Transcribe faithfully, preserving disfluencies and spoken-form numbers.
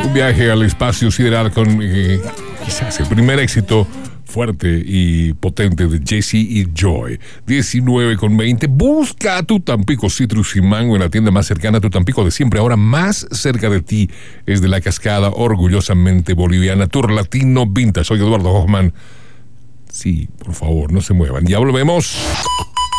un viaje al espacio sideral con eh, quizás el primer éxito fuerte y potente de Jesse y Joy. diecinueve con veinte. Busca tu Tampico Citrus y Mango en la tienda más cercana a tu Tampico de siempre. Ahora más cerca de ti es de la Cascada, orgullosamente boliviana. Tour Latino Vintage. Soy Eduardo Hoffman. Sí, por favor, no se muevan. Ya volvemos.